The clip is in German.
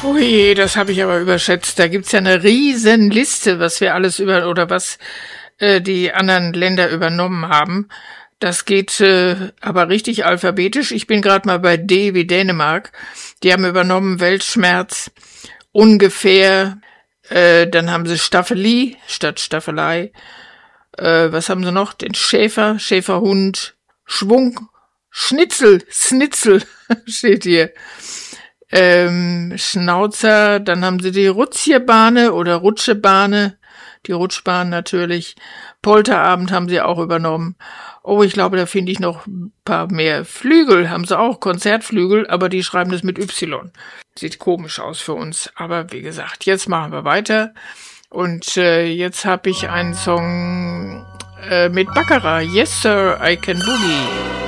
Ui, das habe ich aber überschätzt. Da gibt's ja eine riesen Liste, was wir alles was die anderen Länder übernommen haben. Das geht aber richtig alphabetisch. Ich bin gerade mal bei D wie Dänemark. Die haben übernommen Weltschmerz, ungefähr. Dann haben sie Staffelie statt Staffelei. Was haben sie noch? Den Schäfer, Schäferhund, Schwung, Schnitzel steht hier. Schnauzer, dann haben sie die Rutschbahne oder Rutschebahne, die Rutschbahn natürlich. Polterabend haben sie auch übernommen. Oh, ich glaube, da finde ich noch ein paar mehr. Flügel haben sie auch, Konzertflügel, aber die schreiben das mit Y. Sieht komisch aus für uns, aber wie gesagt, jetzt machen wir weiter. Und jetzt habe ich einen Song mit Baccarat. Yes, Sir, I Can Boogie.